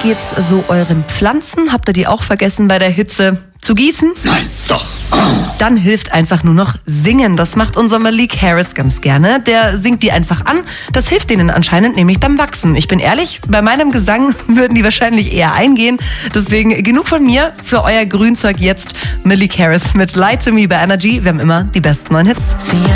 geht's so euren Pflanzen? Habt ihr die auch vergessen bei der Hitze zu gießen? Nein, doch. Dann hilft einfach nur noch singen. Das macht unser Malik Harris ganz gerne. Der singt die einfach an. Das hilft denen anscheinend nämlich beim Wachsen. Ich bin ehrlich, bei meinem Gesang würden die wahrscheinlich eher eingehen. Deswegen genug von mir. Für euer Grünzeug jetzt Malik Harris mit Lie to Me bei Energy. Wir haben immer die besten neuen Hits.